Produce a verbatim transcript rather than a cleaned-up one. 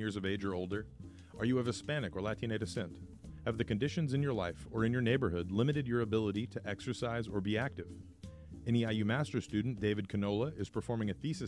years of age or older? Are you of Hispanic or Latina descent? Have the conditions in your life or in your neighborhood limited your ability to exercise or be active? N E I U master's student David Canola is performing a thesis